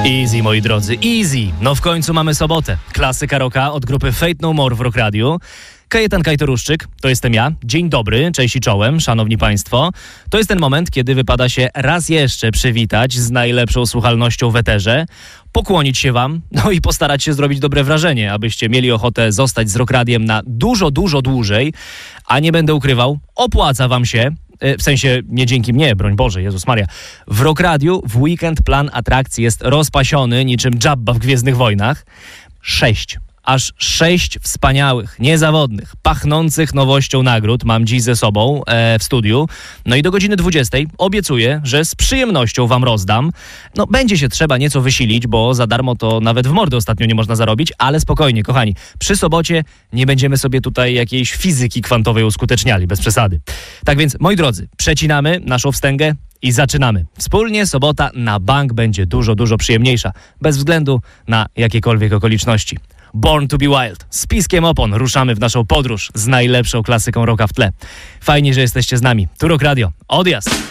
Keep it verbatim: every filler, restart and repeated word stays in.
Easy, moi drodzy, easy. No w końcu mamy sobotę. Klasyka rocka od grupy Fate No More w Rock Radio. Kajetan Kajtoruszczyk, to jestem ja. Dzień dobry, cześć i czołem, szanowni państwo. To jest ten moment, kiedy wypada się raz jeszcze przywitać z najlepszą słuchalnością w eterze, pokłonić się wam, no i postarać się zrobić dobre wrażenie, abyście mieli ochotę zostać z Rock Radiem na dużo, dużo dłużej, a nie będę ukrywał, opłaca wam się. W sensie nie dzięki mnie, broń Boże, Jezus Maria. W Rock Radiu w weekend plan atrakcji jest rozpasiony niczym Jabba w Gwiezdnych Wojnach. Sześć. Aż sześć wspaniałych, niezawodnych, pachnących nowością nagród mam dziś ze sobą e, w studiu. No i do godziny dwudziestej obiecuję, że z przyjemnością wam rozdam. No będzie się trzeba nieco wysilić, bo za darmo to nawet w mordę ostatnio nie można zarobić, ale spokojnie, kochani. Przy sobocie nie będziemy sobie tutaj jakiejś fizyki kwantowej uskuteczniali, bez przesady. Tak więc, moi drodzy, przecinamy naszą wstęgę i zaczynamy. Wspólnie sobota na bank będzie dużo, dużo przyjemniejsza, bez względu na jakiekolwiek okoliczności. Born to be Wild. Z piskiem opon ruszamy w naszą podróż z najlepszą klasyką rocka w tle. Fajnie, że jesteście z nami. Tu Rock Radio. Odjazd!